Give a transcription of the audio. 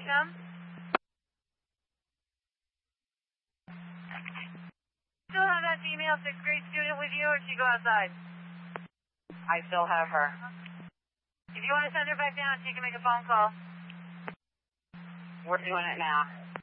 come? Still have that female sixth grade student with you, or she go outside? I still have her. If you want to send her back down, she can make a phone call. We're doing it now.